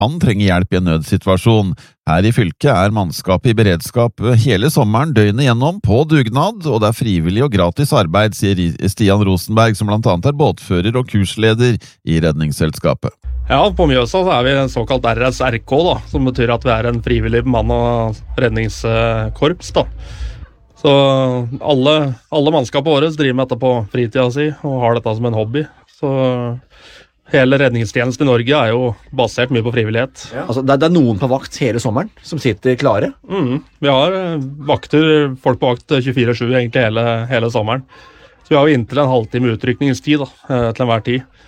Han trenger hjelp i en nødsituasjon. Her i fylket mannskapet i beredskap hele sommeren døgnet gjennom på dugnad, og det frivillig og gratis arbeid, sier Stian Rosenberg, som blant annet båtfører og kursleder i Redningsselskapet. Ja, på Mjøsa så vi en såkalt RSRK, da, som betyr at vi en frivillig bemannet redningskorps, da. Så alle mannskapet våre driver med dette på fritida si, og har dette som en hobby. Så hele redningstjenesten i Norge jo basert mye på frivillighet. Ja. Altså, det noen på vakt hele sommeren som sitter klare? Vi har folk på vakt 24/7 egentlig hele sommeren. Så vi har jo inntil en halvtime utrykningstid da, til enhver tid.